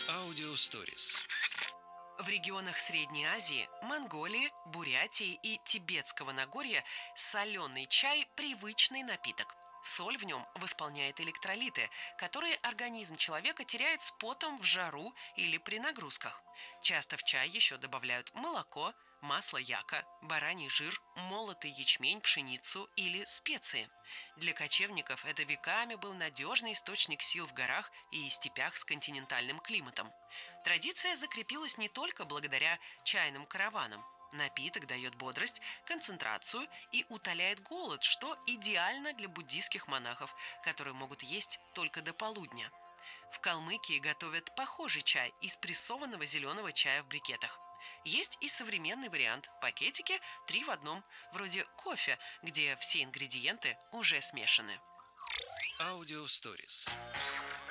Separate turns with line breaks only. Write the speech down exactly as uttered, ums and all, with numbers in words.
Аудио Stories.
В регионах Средней Азии, Монголии, Бурятии и Тибетского Нагорья соленый чай – привычный напиток. Соль в нем восполняет электролиты, которые организм человека теряет с потом в жару или при нагрузках. Часто в чай еще добавляют молоко, масло яка, бараний жир, молотый ячмень, пшеницу или специи. Для кочевников это веками был надежный источник сил в горах и степях с континентальным климатом. Традиция закрепилась не только благодаря чайным караванам. Напиток дает бодрость, концентрацию и утоляет голод, что идеально для буддийских монахов, которые могут есть только до полудня. В Калмыкии готовят похожий чай из прессованного зеленого чая в брикетах. Есть и современный вариант – пакетики три в одном, вроде кофе, где все ингредиенты уже смешаны.
Аудио Stories.